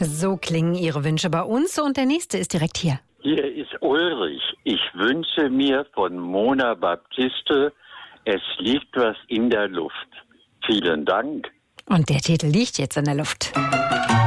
So klingen Ihre Wünsche bei uns und der nächste ist direkt hier. Hier ist Ulrich. Ich wünsche mir von Mona Baptiste, es liegt was in der Luft. Vielen Dank. Und der Titel liegt jetzt in der Luft.